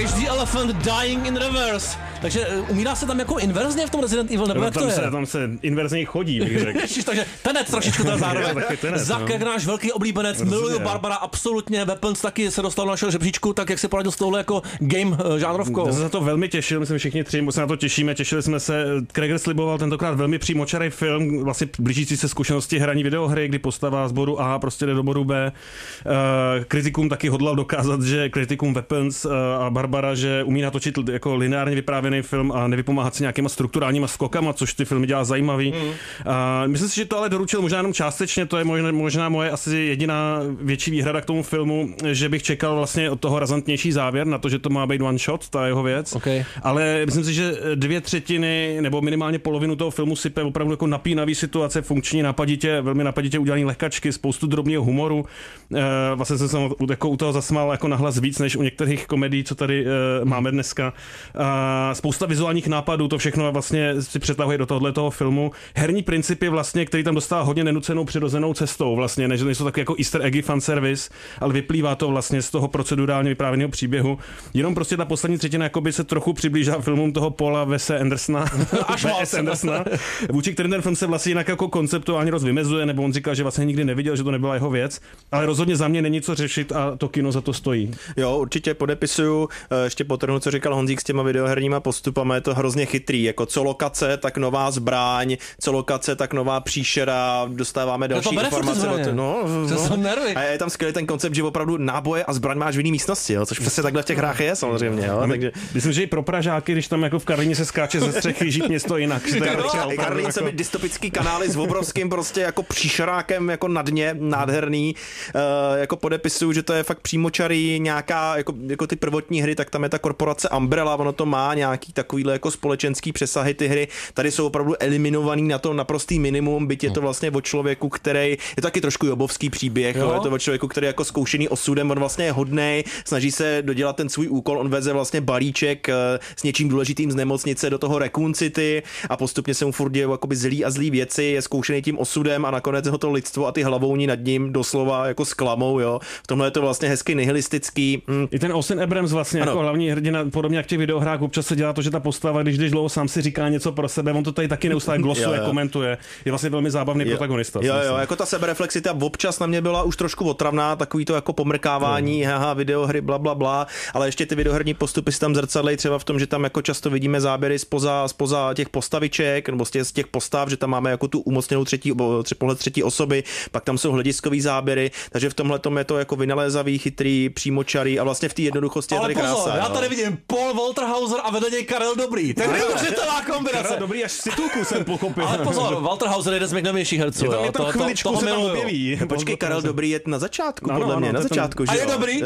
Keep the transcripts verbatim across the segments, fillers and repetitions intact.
Is the elephant dying in reverse? Takže umírá se tam jako inverzně v tom Resident Evil, nebo no, jak tam to je? Se, tam se inverzně chodí, bych řekl. Ježiš, takže tenec trošičku ten zároveň. Zak, jak náš velký oblíbenec, miluju Barbara, absolutně, Weapons taky se dostal na našeho žebříčku, tak jak se poradil s touhle jako game žánrovkou. Já jsem se to velmi těšil, myslím všichni tři, se na to těšíme, těšili jsme se. Kreger sliboval tentokrát velmi přímočarý film, vlastně blížící se zkušenosti hraní videohry, kdy postava z bodu A prostě jde do bodu B. Uh, kritikům taky hodlal dokázat, že kritikum Weapons uh, a Barbara, že umí natočit jako lineárně vyprávěný film a nevypomáhat si nějakýma strukturálníma skokama, což ty filmy dělá zajímavý. Mm. Uh, myslím si, že to ale doručil možná jenom částečně, to je možná, možná moje asi jediná větší výhrada k tomu filmu, že bych čekal vlastně od toho razantnější závěr na to, že to má být one shot, ta jeho věc. Okay. Ale myslím si, že dvě třetiny nebo minimálně polovinu toho filmu sype opravdu jako napínavý situace, funkční napaditě, velmi napaditě udělaný lehkačky, spoustu drobného humoru. Uh, vlastně jsem se jako u toho zasmál jako nahlas víc než u některých komedií, co tady uh, máme dneska. Uh, spousta vizuálních nápadů, to všechno vlastně si přetahuje do tohoto filmu. Herní principy vlastně, který tam dostává hodně nenucenou přirozenou cestou vlastně, než nejsou taky jako easter eggy fanservice, ale vyplývá to vlastně z toho procedurálně vyprávěného příběhu. Jenom prostě ta poslední třetina jakoby se trochu přiblížila filmům toho Paula Wese Andersona, až moc Andersona, vůči kterým ten film se vlastně jinak jako konceptuálně rozvymezuje, nebo on říkal, že vlastně nikdy neviděl, že to nebyla jeho věc, ale rozhodně za mě není co řešit a to kino za to stojí. Jo, určitě podepisuju, ještě potrhnu, co říkal Honzík s těma videoherníma postupama, je to hrozně chytrý, jako co lokace, tak nová zbraň, co lokace, tak nová příšera, dostáváme další no informace. Od, no, no. A je tam skvělý ten koncept, že opravdu náboje a zbraň máš v jiné místnosti, jo, což přesně takhle v těch hrách je samozřejmě. Jo, my, takže... Myslím, že i pro Pražáky, když tam jako v Karlíně se skáče ze střechy, žít město jinak. Karlín se by dystopický kanály s obrovským prostě jako příšerákem jako na dně, nádherný, uh, jako podepisuju, že to je fakt přímočarý, nějaká, jako, jako ty prvotní hry, tak tam je ta korporace Umbrella, ono to má nějaký takovýhle jako společenský přesahy, ty hry tady jsou opravdu eliminovaný na to naprostý minimum, byť je to vlastně o člověku, který, je to taky trošku jobovský příběh, jo? Je to o člověku, který je jako zkoušený osudem, on vlastně je hodnej, snaží se dodělat ten svůj úkol, on veze vlastně balíček uh, s něčím důležitým z nemocnice do toho Raccoon City a postupně se mu furt dějí jakoby zlý a zlý věci, je zkoušený tím osudem a nakonec ho to lidstvo a ty hlavouní nad ním doslova jako sklamou, jo. V tomhle je to vlastně hezky nihilistický. Hm. I ten Austin Abrams vlastně ano. Jako hlavní hrdina, podobně jak v těch videohrách, občas se dělá to, že ta postava, když jdeš dlouho, sám si říká něco pro sebe, on to tady taky neustále glosuje, komentuje. Je vlastně velmi zábavný jo. protagonista. Jo, jo, jako ta sebereflexita občas na mě byla už trošku otravná, takový to jako pomrkávání, jo. haha, videohry, bla, bla, bla, ale ještě ty videoherní postupy si tam zrcadlejí třeba v tom, že tam jako často vidíme záběry spoza, spoza těch postaviček, nebo z těch postav, že tam máme jako tu umocněnou třetí, pohled třetí osoby, pak tam jsou hlediskový záběry, takže v tomhle tom je to jako vynalézavý, chytrý, přímočarý a vlastně v té jednoduchosti je tady pozor, krása. Já tady vidím Paul Walter Hauser a vedle něj Karel Dobrý. To je neuvěřitelná kombinace. Karel Dobrý až z titulku jsem pochopil. Ale pozor, Walter Hauser je jeden z nejnovějších herců. Je tam, je tam to, chviličku to, se tam objeví. Počkej, Karel Dobrý je na začátku, ano, podle ano, mě, na začátku. A je dobrý?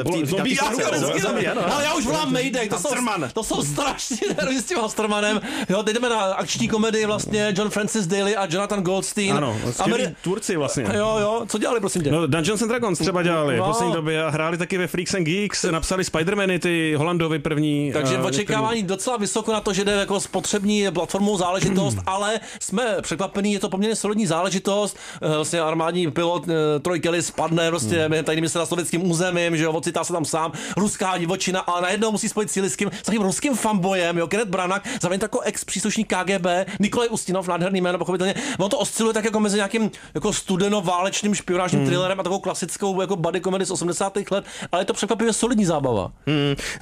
Ale já už volám Mayday, to jsou, to jsou strašní nervy s tím Ostermanem. Jo, teď jdeme na akční komedii vlastně John Francis Daly a Jonathan Goldstein. Ano, skvělí Ameri- tvůrci vlastně. Jo, jo, co dělali, prosím tě? No, Dungeons and Dragons třeba dělali no. v poslední době a hráli taky ve Freaks and Geeks, napsali Spider-Many, ty Holandovi první. Takže uh, očekávání některý... docela vysoko na to, že jde jako spotřební platformou záležitost, ale jsme překvapení, je to poměrně solidní záležitost. Vlastně armádní pilot Troy Kelly spadne prostě hmm. tady se na sovětským územím, že jo, ocitá se tam sám, ruská divočina, ale najednou musí spojit síly s tím, s takým ruským fanboyem, jo, Kenneth Branagh, zároveň jako ex příslušník K G B, Nikolaj Ustinov, nádherný jméno, pochopitelně. Ono to osciluje tak jako mezi nějakým jako studeno-válečným špionážním hmm. thrillerem a takovou klasickou jako buddy comedy z osmdesátých let, ale je to překvapivě solidní zábava. Hmm.